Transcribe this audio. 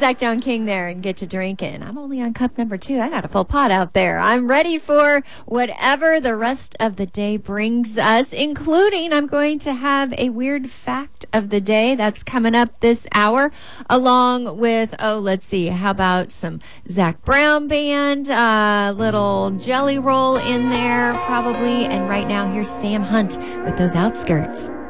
Zach John King there and get to drinking. I'm only on cup number 2. I got a full pot out there. I'm ready for whatever the rest of the day brings us, including I'm going to have a weird fact of the day that's coming up this hour, along with, let's see, how about some Zach Brown Band, little Jelly Roll in there probably. And right now, here's Sam Hunt with those Outskirts.